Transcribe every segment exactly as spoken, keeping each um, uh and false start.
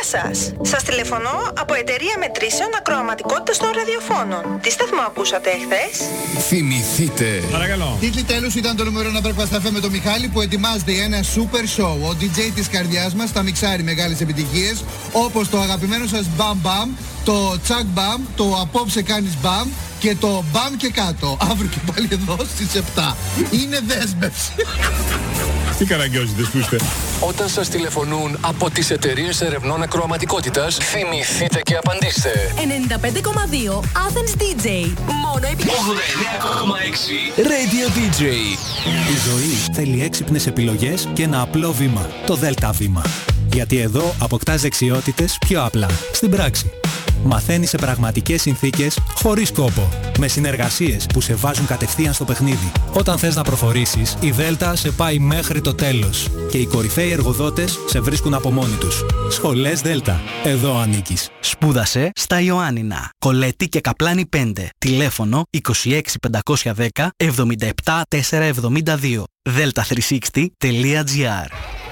σας. Σας τηλεφωνώ από εταιρεία μετρήσεων ακροαματικότητας των ραδιοφώνων. Τι σταθμό ακούσατε εχθές? Θυμηθείτε. Παρακαλώ. Τίτλοι τέλους ήταν το νούμερο ένα Breakfast Cafe με το Μιχάλη που ετοιμάζεται για ένα super show. Ο ντι τζέι της καρδιάς μας θα μιξάρει μεγάλες επιτυχίες όπως το αγαπημένο σας Bam Bam, το Chuck Bam, το Απόψε κάνεις Bam και το Bam και κάτω. Αύριο και πάλι εδώ στις επτά. Είναι δέσμευση. Τι καραγκιόζητες που είστε. Όταν σας τηλεφωνούν από τις εταιρείες ερευνών ακροαματικότητας, θυμηθείτε και απαντήστε. ενενήντα πέντε κόμμα δύο Athens ντι τζέι. Μόνο επί ογδόντα εννέα κόμμα έξι Radio ντι τζέι. Η ζωή θέλει έξυπνες επιλογές και ένα απλό βήμα. Το Δέλτα βήμα. Γιατί εδώ αποκτάς δεξιότητες πιο απλά. Στην πράξη. Μαθαίνεις σε πραγματικές συνθήκες, χωρίς κόπο. Με συνεργασίες που σε βάζουν κατευθείαν στο παιχνίδι. Όταν θες να προχωρήσεις, η Δέλτα σε πάει μέχρι το τέλος. Και οι κορυφαίοι εργοδότες σε βρίσκουν από μόνοι τους. Σχολές Δέλτα. Εδώ ανήκεις. Σπούδασε στα Ιωάννινα. Κολέτη και Καπλάνη πέντε. Τηλέφωνο είκοσι έξι πεντακόσια δέκα εβδομήντα επτά τετρακόσια εβδομήντα δύο. δέλτα τριακόσια εξήντα τελεία τζι άρ.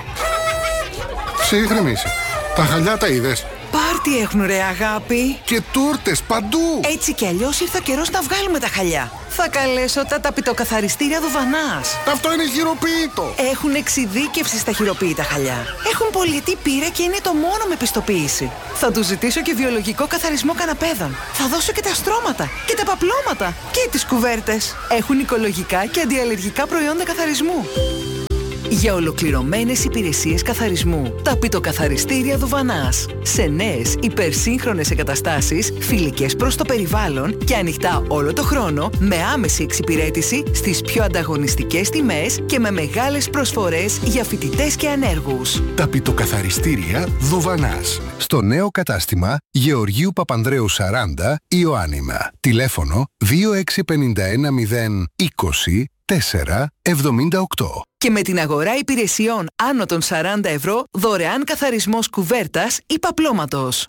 Σε ηρεμήσει. Τα χαλιά τα είδες? Πάρτι έχουν ρε αγάπη. Και τούρτες παντού. Έτσι κι αλλιώς ήρθε ο καιρός να βγάλουμε τα χαλιά. Θα καλέσω τα ταπητοκαθαριστήρια Δουβανάς. Αυτό είναι χειροποίητο. Έχουν εξειδίκευση στα χειροποίητα χαλιά. Έχουν πολυετή πείρα και είναι το μόνο με πιστοποίηση. Θα τους ζητήσω και βιολογικό καθαρισμό καναπέδων. Θα δώσω και τα στρώματα και τα παπλώματα και τις κουβέρτες. Έχουν οικολογικά και αντιαλλεργικά προϊόντα καθαρισμού. Για ολοκληρωμένες υπηρεσίες καθαρισμού, ταπητοκαθαριστήρια Δουβανάς. Σε νέες υπερσύγχρονες εγκαταστάσεις, φιλικές προς το περιβάλλον και ανοιχτά όλο το χρόνο, με άμεση εξυπηρέτηση στις πιο ανταγωνιστικές τιμές και με μεγάλες προσφορές για φοιτητές και ανέργους. Ταπητοκαθαριστήρια Δουβανάς. Στο νέο κατάστημα Γεωργίου Παπανδρέου σαράντα, Ιωάννινα. Τηλέφωνο δύο έξι πέντε ένα μηδέν είκοσι τέσσερα εβδομήντα οκτώ. Και με την αγορά υπηρεσιών άνω των σαράντα ευρώ, δωρεάν καθαρισμός κουβέρτας ή παπλώματος.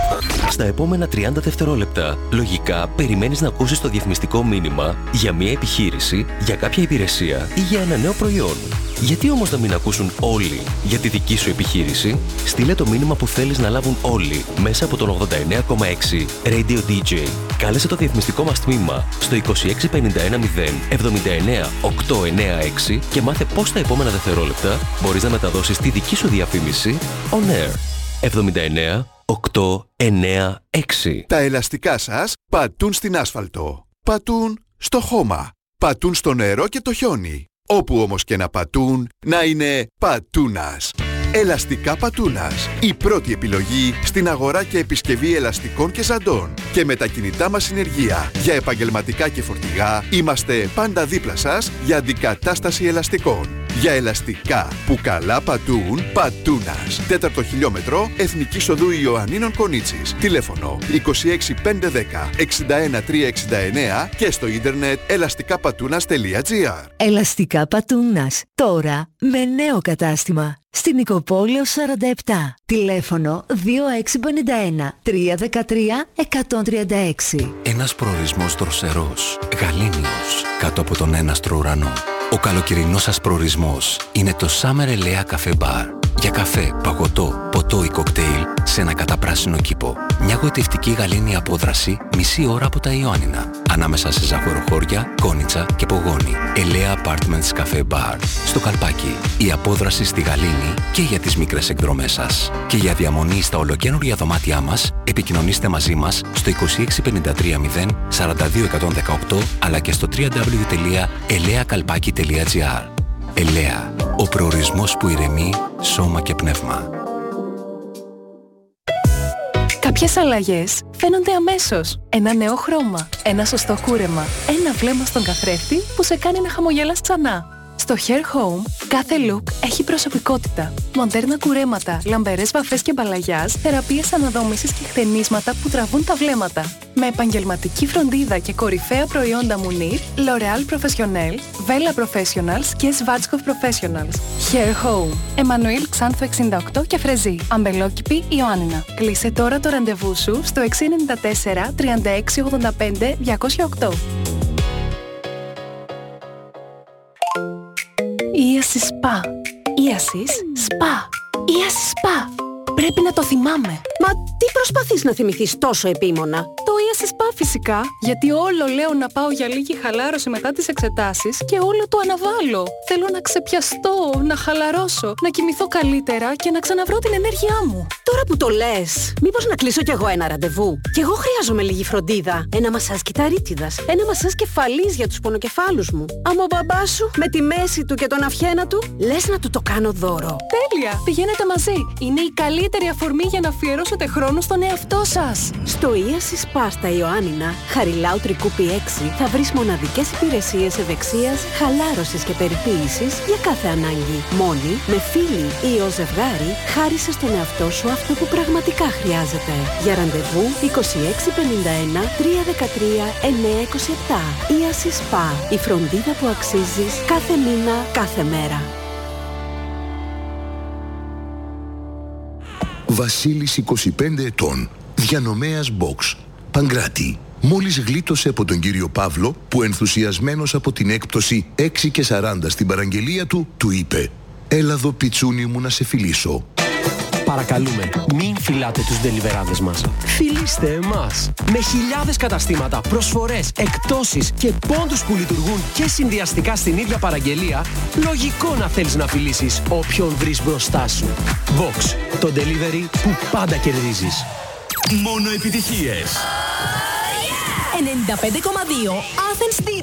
Στα επόμενα τριάντα δευτερόλεπτα, λογικά περιμένεις να ακούσεις το διαφημιστικό μήνυμα για μια επιχείρηση, για κάποια υπηρεσία ή για ένα νέο προϊόν. Γιατί όμως να μην ακούσουν όλοι για τη δική σου επιχείρηση? Στείλε το μήνυμα που θέλεις να λάβουν όλοι μέσα από τον ογδόντα εννέα κόμμα έξι Radio ντι τζέι. Κάλεσε το διαφημιστικό μας τμήμα στο είκοσι έξι πενήντα ένα μηδέν εβδομήντα εννέα οκτακόσια ενενήντα έξι και μάθε πώς τα επόμενα δευτερόλεπτα μπορείς να μεταδώσεις τη δική σου διαφήμιση on air. εβδομήντα εννέα οκτακόσια ενενήντα έξι. Τα ελαστικά σας πατούν στην άσφαλτο. Πατούν στο χώμα. Πατούν στο νερό και το χιόνι. Όπου όμως και να πατούν, να είναι πατούνας. Ελαστικά Πατούνας. Η πρώτη επιλογή στην αγορά και επισκευή ελαστικών και ζαντών. Και με τα κινητά μας συνεργεία για επαγγελματικά και φορτηγά, είμαστε πάντα δίπλα σας για αντικατάσταση ελαστικών. Για ελαστικά που καλά πατούν, Πατούνας. Τέταρτο χιλιόμετρο, Εθνικής Οδού Ιωαννίνων Κονίτσης. Τηλέφωνο είκοσι έξι πεντακόσια δέκα εξήντα ένα τριακόσια εξήντα εννέα και στο ίντερνετ ελαστικαπατούνας τελεία τζι άρ. Ελαστικά Πατούνας. Τώρα με νέο κατάστημα. Στην Νικοπόλεως σαράντα επτά. Τηλέφωνο δύο έξι πέντε ένα τρία ένα τρία εκατόν τριάντα έξι. Ένας προορισμός δροσερός, γαλήνιος, κάτω από τον έναστρο ουρανό. Ο καλοκαιρινός σας προορισμός είναι το Summer Elea Cafe Bar. Για καφέ, παγωτό, ποτό ή κοκτέιλ σε ένα καταπράσινο κήπο. Μια γοητευτική γαλήνια απόδραση μισή ώρα από τα Ιωάννινα. Ανάμεσα σε ζαχοροχώρια, Κόνιτσα και Πογόνη. Elea Apartments Cafe Bar. Στο Καλπάκι. Η απόδραση στη γαλήνη και για τις μικρές εκδρομές σας. Και για διαμονή στα ολοκαίνουργια δωμάτια μας, επικοινωνήστε μαζί μας στο είκοσι έξι πενήντα τρία μηδέν σαράντα δύο εκατόν δεκαοκτώ αλλά και στο double-u double-u double-u τελεία ελέα καλπάκι τελεία τζι άρ. Ελέα, ο προορισμός που ηρεμεί σώμα και πνεύμα. Κάποιες αλλαγές φαίνονται αμέσως. Ένα νέο χρώμα, ένα σωστό κούρεμα, ένα βλέμμα στον καθρέφτη που σε κάνει να χαμογελάς ξανά. Στο Hair Home, κάθε look έχει προσωπικότητα. Μοντέρνα κουρέματα, λαμπερές βαφές και μπαλαγιάζ, θεραπείες αναδόμησης και χτενίσματα που τραβούν τα βλέμματα. Με επαγγελματική φροντίδα και κορυφαία προϊόντα Munir, L'Oréal Professionnel, Vela Professionals και Schwarzkopf Professionals. Hair Home, Εμμανουήλ Ξάνθου εξήντα οκτώ και Φρεζή, Αμπελόκηπη, Ιωάννινα. Κλείσε τώρα το ραντεβού σου στο έξι εννιά τέσσερα τριάντα έξι ογδόντα πέντε διακόσια οκτώ. Ίασις Σπα. Ίασις Σπα. Ίασις Σπα. Πρέπει πρέπει να το θυμάμαι. Μα τι προσπαθείς να θυμηθείς τόσο επίμονα? Το Ίασις Σπα φυσικά. Γιατί όλο λέω να πάω για λίγη χαλάρωση μετά τις εξετάσεις και όλο το αναβάλω. Θέλω να ξεπιαστώ, να χαλαρώσω, να κοιμηθώ καλύτερα και να ξαναβρω την ενέργειά μου. Τώρα που το λες, μήπως να κλείσω κι εγώ ένα ραντεβού? Κι εγώ χρειάζομαι λίγη φροντίδα. Ένα μασάζ κυταρίτιδας, ένα μασάζ κεφαλής για τους πονοκεφάλους μου. Άμα ο μπαμπάς σου με τη μέση του και τον αυχένα του, λες να του το κάνω δώρο. Τέλεια! Πηγαίνετε μαζί. Είναι η καλύτερη αφορμή για να αφιερώσετε χρόνο στον εαυτό σας. Στο Ίασις Σπα στα Ιωάννινα, Χαριλάου Τρικούπη έξι, θα βρεις μοναδικές υπηρεσίες ευεξίας, χαλάρωσης και περιποίησης για κάθε ανάγκη. Μόνη, με φίλη ή ως ζευγάρι, χάρισε στον εαυτό σου αυτό που πραγματικά χρειάζεται. Για ραντεβού είκοσι έξι πενήντα ένα τριακόσια δεκατρία εννιακόσια είκοσι επτά. Ίασις Σπα, η φροντίδα που αξίζεις κάθε μήνα, κάθε μέρα. Βασίλης, είκοσι πέντε ετών, διανομέας box, Παγκράτη. Μόλις γλίτωσε από τον κύριο Παύλο που ενθουσιασμένος από την έκπτωση έξι και σαράντα στην παραγγελία του, του είπε «Έλα εδώ πιτσούνι μου να σε φιλήσω». Παρακαλούμε, μην φυλάτε τους ντελιβεράδες μας. Φιλήστε εμάς. Με χιλιάδες καταστήματα, προσφορές, εκπτώσεις και πόντους που λειτουργούν και συνδυαστικά στην ίδια παραγγελία, λογικό να θέλεις να φιλήσεις όποιον βρεις μπροστά σου. Vox, το delivery που πάντα κερδίζεις. Μόνο επιτυχίες. ενενήντα πέντε κόμμα δύο Athens ντι